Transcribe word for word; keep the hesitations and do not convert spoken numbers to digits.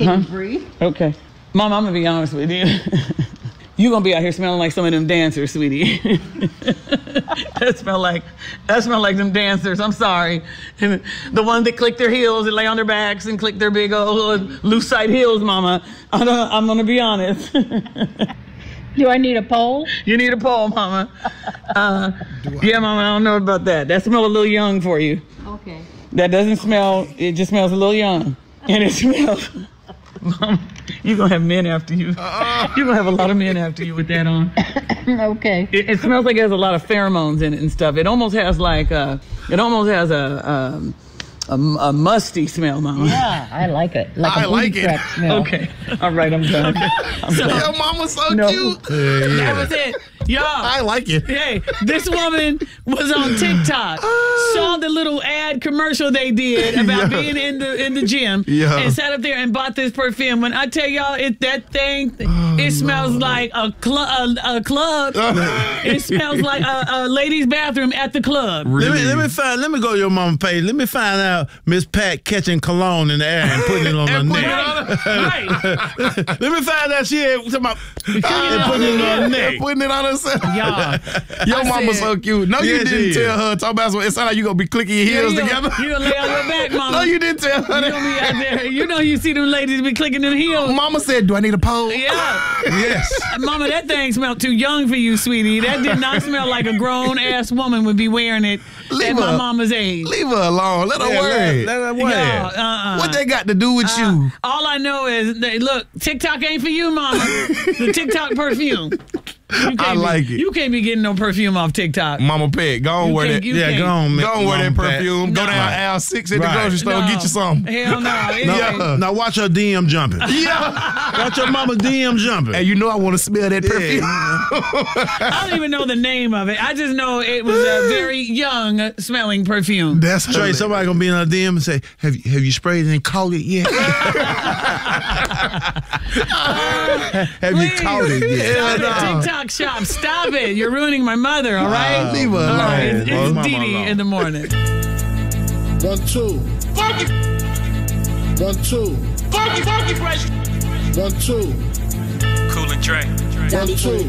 Can huh? you breathe? Okay. Mom, I'm going to be honest with you. You're going to be out here smelling like some of them dancers, sweetie. that smell like that smell like them dancers. I'm sorry. And the ones that click their heels and lay on their backs and click their big old loose side heels, Mama. I'm gonna, I'm going to be honest. Do I need a pole? You need a pole, Mama. Uh, yeah, Mama, I don't know about that. That smells a little young for you. Okay. That doesn't smell, it just smells a little young. And it smells... Mom, you're going to have men after you. Uh, you're going to have a lot of men after you with that on. Okay. It, it smells like it has a lot of pheromones in it and stuff. It almost has like a, it almost has a, um, a, a musty smell, Mama. Yeah, I like it. Like I a like booty it. crack smell. Okay. All right, I'm done. I'm Your done. mama's so No. cute. Yeah, yeah. That was it. Y'all. I like it. Hey, this woman was on TikTok, saw the little ad commercial they did about Yeah. being in the in the gym, Yeah. and sat up there and bought this perfume. When I tell y'all, it that thing, it smells like a club. A, a club. It smells like a, a ladies' bathroom at the club. Let me let me find. Let me go to your mama page. Let me find out Miss Pat catching cologne in the air and putting it on her And putting neck. it on Right. Let me find out she had talking about and putting it on her neck. And putting it on herself. Y'all. Your I mama's said- so cute. No, you Yes, she didn't is. tell her. Talk about it sound like you gonna be clicking your heels you together. Gonna, you gonna lay on your back, Mama. No, you didn't tell her. You that. gonna be out there. You know you see them ladies be clicking them heels. Mama said, "Do I need a pole?" Yeah. Yes. Mama, that thing smelled too young for you, sweetie. That did not smell like a grown-ass woman would be wearing it Leave at my her. mama's age. Leave her alone. Let her Yeah, wear let, it. let her wear Y'all, it. uh-uh. What they got to do with Uh, you? all I know is, that, look, TikTok ain't for you, Mama. The TikTok perfume. You can't I be- like it. You can't be getting no perfume off TikTok. Mama Pet, go on You wear can't- that. you Yeah, can't. go on, Go on wear that Mama Pat. perfume. Go No. down aisle six at the Right. grocery store. No. Get you some. Hell no. It No, ain't. now watch her D M jumping. Yeah. Watch your mama D M jumping. Hey, you know I want to smell that perfume. I don't even know the name of it. I just know it was a very young smelling perfume. That's Trey, hilarious. somebody gonna be in her D M and say, "Have you have you sprayed it and caught it yet? have you Please. caught it yet?" Stop Hell it, no. TikTok shop. Stop it. You're ruining my mother, all right? Leave her All alone. right, it's, Leave it's mama Dee Dee alone. in the morning. One, two. Funky, One, two. funky, funky fresh. One, two. Cool and Dre. One, two.